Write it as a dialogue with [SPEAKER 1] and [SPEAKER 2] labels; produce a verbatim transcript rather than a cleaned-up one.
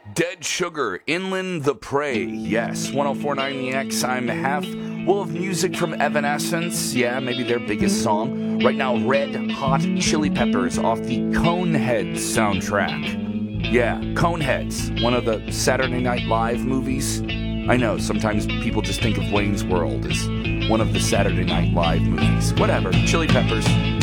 [SPEAKER 1] Dead Sugar, Inland the Prey. Yes, ten forty-nine The X. I'm half full of music from Evanescence. Yeah, maybe their biggest song. Right now, Red Hot Chili Peppers off the Coneheads soundtrack. Yeah, Coneheads, one of the Saturday Night Live movies. I know, sometimes people just think of Wayne's World as one of the Saturday Night Live movies. Whatever, Chili Peppers.